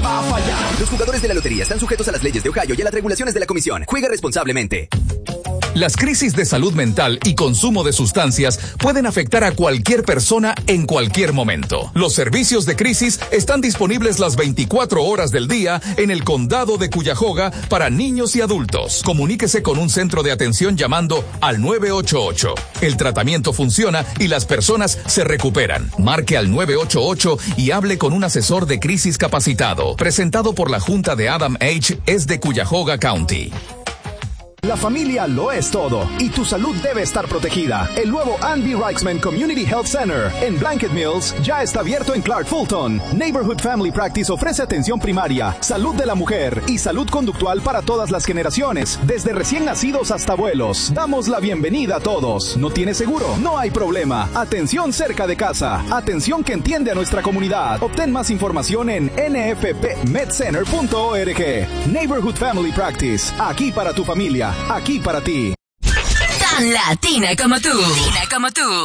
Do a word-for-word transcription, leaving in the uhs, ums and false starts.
va a fallar. Los jugadores de la lotería están sujetos a las leyes de Ohio y a las regulaciones de la comisión. Juega responsablemente. Las crisis de salud mental y consumo de sustancias pueden afectar a cualquier persona en cualquier momento. Los servicios de crisis están disponibles las veinticuatro horas del día en el condado de Cuyahoga para niños y adultos. Comuníquese con un centro de atención llamando al nueve ocho ocho. El tratamiento funciona y las personas se recuperan. Marque al nueve ocho ocho y hable con un asesor de crisis capacitado. Presentado por la Junta de Adam H. es de Cuyahoga County. La familia lo es todo y tu salud debe estar protegida. El nuevo Ann B. Reichsman Community Health Center en Blanket Mills ya está abierto en Clark Fulton. Neighborhood Family Practice ofrece atención primaria, salud de la mujer y salud conductual para todas las generaciones, desde recién nacidos hasta abuelos. Damos la bienvenida a todos. ¿No tienes seguro? No hay problema. Atención cerca de casa. Atención que entiende a nuestra comunidad. Obtén más información en n f p med center punto org. Neighborhood Family Practice. Aquí para tu familia. Aquí para ti. Tan latina como tú. Latina como tú.